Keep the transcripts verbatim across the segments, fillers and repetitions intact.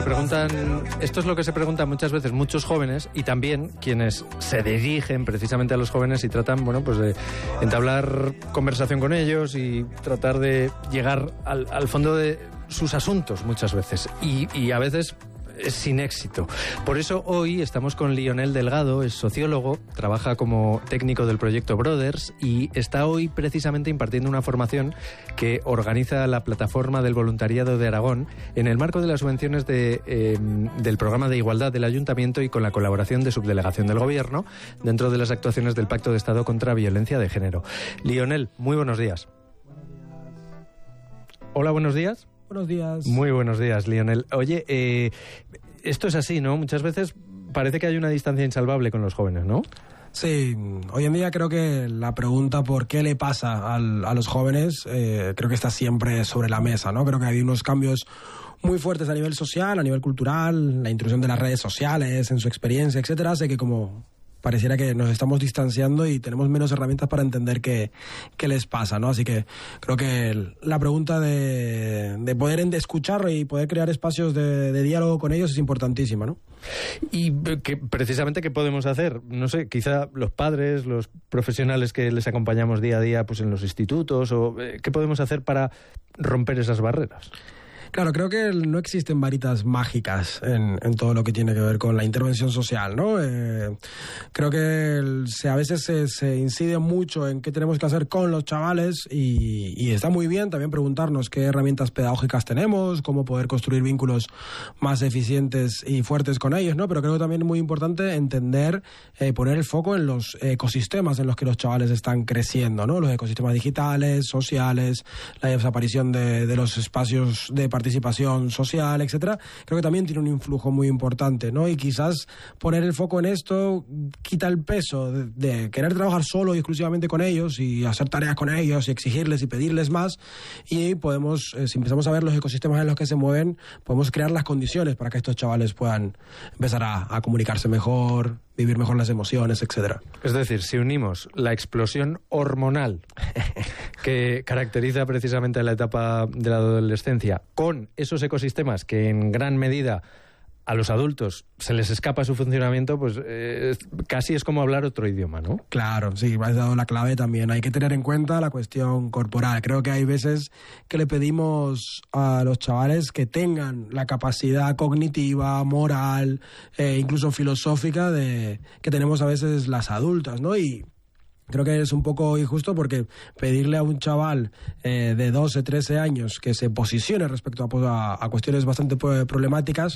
Preguntan, esto es lo que se preguntan muchas veces muchos jóvenes y también quienes se dirigen precisamente a los jóvenes y tratan, bueno, pues de entablar conversación con ellos y tratar de llegar al, al fondo de sus asuntos muchas veces y, y a veces sin éxito. Por eso hoy estamos con Lionel Delgado, es sociólogo, trabaja como técnico del proyecto Brothers y está hoy precisamente impartiendo una formación que organiza la Plataforma del Voluntariado de Aragón en el marco de las subvenciones de, eh, del programa de igualdad del Ayuntamiento y con la colaboración de Subdelegación del Gobierno dentro de las actuaciones del Pacto de Estado contra Violencia de Género. Lionel, muy buenos días. Hola, buenos días. Buenos días. Muy buenos días, Lionel. Oye, eh, esto es así, ¿no? Muchas veces parece que hay una distancia insalvable con los jóvenes, ¿no? Sí, hoy en día creo que la pregunta por qué le pasa al, a los jóvenes eh, creo que está siempre sobre la mesa, ¿no? Creo que hay unos cambios muy fuertes a nivel social, a nivel cultural, la intrusión de las redes sociales en su experiencia, etcétera, hace que como pareciera que nos estamos distanciando y tenemos menos herramientas para entender qué, qué les pasa, ¿no? Así que creo que la pregunta de, de poder escuchar y poder crear espacios de, de diálogo con ellos es importantísima, ¿no? Y que precisamente, ¿qué podemos hacer? No sé, quizá los padres, los profesionales que les acompañamos día a día pues en los institutos, o ¿qué podemos hacer para romper esas barreras? Claro, creo que no existen varitas mágicas en, en todo lo que tiene que ver con la intervención social, ¿no? Eh, creo que el, se, a veces se, se incide mucho en qué tenemos que hacer con los chavales y, y está muy bien también preguntarnos qué herramientas pedagógicas tenemos, cómo poder construir vínculos más eficientes y fuertes con ellos, ¿no? Pero creo que también es muy importante entender, eh, poner el foco en los ecosistemas en los que los chavales están creciendo, ¿no? Los ecosistemas digitales, sociales, la desaparición de, de los espacios de participación participación social, etcétera, creo que también tiene un influjo muy importante, ¿no? Y quizás poner el foco en esto quita el peso de, de querer trabajar solo y exclusivamente con ellos y hacer tareas con ellos y exigirles y pedirles más, y podemos, eh, si empezamos a ver los ecosistemas en los que se mueven, podemos crear las condiciones para que estos chavales puedan empezar a, a comunicarse mejor, vivir mejor las emociones, etcétera. Es decir, si unimos la explosión hormonal que caracteriza precisamente la etapa de la adolescencia con esos ecosistemas que en gran medida a los adultos se les escapa su funcionamiento, pues eh, casi es como hablar otro idioma, ¿no? Claro, sí, has dado la clave también. Hay que tener en cuenta la cuestión corporal. Creo que hay veces que le pedimos a los chavales que tengan la capacidad cognitiva, moral, eh, incluso filosófica de que tenemos a veces las adultas, ¿no? Y creo que es un poco injusto porque pedirle a un chaval eh, de doce, trece años que se posicione respecto a, a, a cuestiones bastante problemáticas,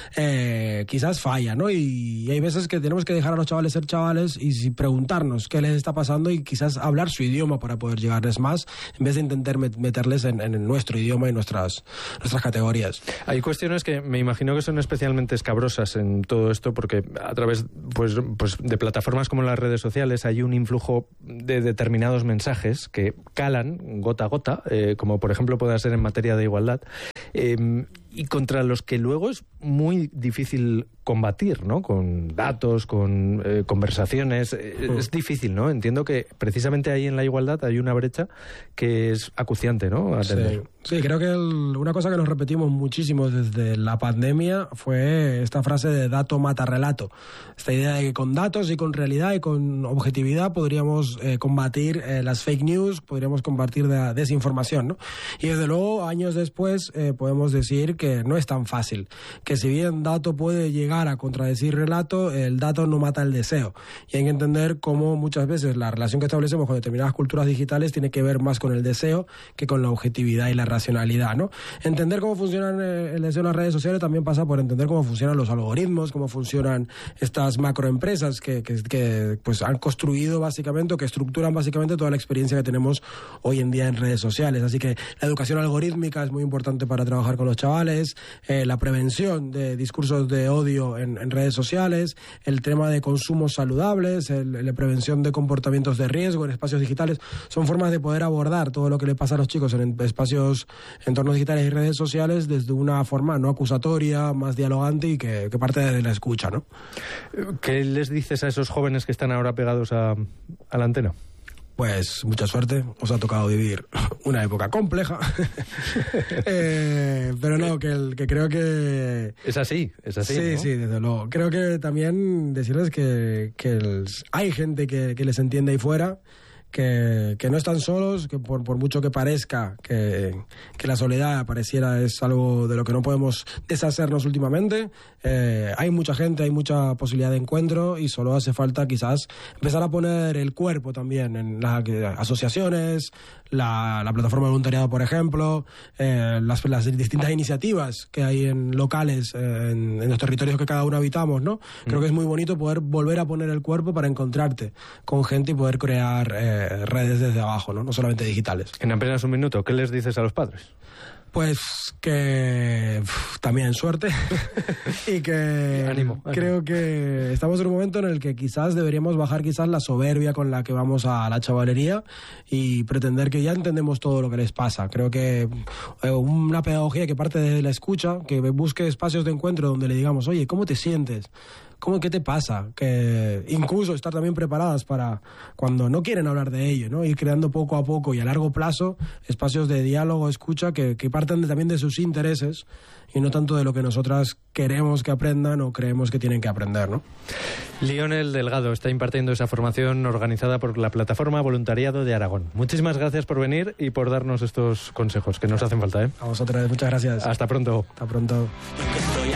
eh, quizás falla, ¿no? Y, y hay veces que tenemos que dejar a los chavales ser chavales y si preguntarnos qué les está pasando y quizás hablar su idioma para poder llegarles más, en vez de intentar meterles en, en nuestro idioma y nuestras, nuestras categorías. Hay cuestiones que me imagino que son especialmente escabrosas en todo esto porque a través pues, pues, de plataformas como las redes sociales hay un influjo de determinados mensajes que calan gota a gota, eh, como por ejemplo puede ser en materia de igualdad, eh, y contra los que luego es muy difícil combatir, ¿no? Con datos, con eh, conversaciones, eh, mm. es difícil, ¿no? Entiendo que precisamente ahí en la igualdad hay una brecha que es acuciante, ¿no? Atender. Sí, sí, creo que el, una cosa que nos repetimos muchísimo desde la pandemia fue esta frase de dato mata relato. Esta idea de que con datos y con realidad y con objetividad podríamos eh, combatir eh, las fake news, podríamos combatir la desinformación, ¿no? Y desde luego, años después, eh, podemos decir que no es tan fácil, que si bien dato puede llegar a contradecir relato, el dato no mata el deseo. Y hay que entender cómo muchas veces la relación que establecemos con determinadas culturas digitales tiene que ver más con el deseo que con la objetividad y la racionalidad, ¿no? Entender cómo funcionan el deseo en las redes sociales también pasa por entender cómo funcionan los algoritmos, cómo funcionan estas macroempresas que, que, que pues han construido básicamente o que estructuran básicamente toda la experiencia que tenemos hoy en día en redes sociales. Así que la educación algorítmica es muy importante para trabajar con los chavales, eh, la prevención de discursos de odio en, en redes sociales, el tema de consumos saludables, el, la prevención de comportamientos de riesgo en espacios digitales, son formas de poder abordar todo lo que le pasa a los chicos en espacios, entornos digitales y redes sociales desde una forma no acusatoria, más dialogante y que, que parte de la escucha, ¿no? ¿Qué les dices a esos jóvenes que están ahora pegados a, a la antena? Pues mucha suerte, os ha tocado vivir una época compleja, eh, pero no, que, el, que creo que... Es así, es así. Sí, ¿no? sí, desde luego. Creo que también decirles que, que el, hay gente que, que les entiende ahí fuera, que, que no están solos, que por, por mucho que parezca que, que la soledad pareciera es algo de lo que no podemos deshacernos últimamente, eh, hay mucha gente, hay mucha posibilidad de encuentro y solo hace falta quizás empezar a poner el cuerpo también en las asociaciones, la, la plataforma de voluntariado, por ejemplo, eh, las, las distintas iniciativas que hay en locales, eh, en, en los territorios que cada uno habitamos, ¿no? Creo que es muy bonito poder volver a poner el cuerpo para encontrarte con gente y poder crear eh, redes desde abajo, ¿no? No solamente digitales. En apenas un minuto, ¿qué les dices a los padres? Pues que uf, también suerte y que ánimo, ánimo. Creo que estamos en un momento en el que quizás deberíamos bajar quizás la soberbia con la que vamos a la chavalería y pretender que ya entendemos todo lo que les pasa. Creo que eh, una pedagogía que parte de la escucha, que busque espacios de encuentro donde le digamos, oye, ¿cómo te sientes? ¿Cómo, qué te pasa? Que incluso estar también preparadas para cuando no quieren hablar de ello, ¿no? Ir creando poco a poco y a largo plazo espacios de diálogo, escucha, que, que partan de, también de sus intereses y no tanto de lo que nosotras queremos que aprendan o creemos que tienen que aprender, ¿no? Lionel Delgado está impartiendo esa formación organizada por la Plataforma Voluntariado de Aragón. Muchísimas gracias por venir y por darnos estos consejos que nos hacen falta, ¿eh? A vosotras, muchas gracias. Hasta pronto. Hasta pronto.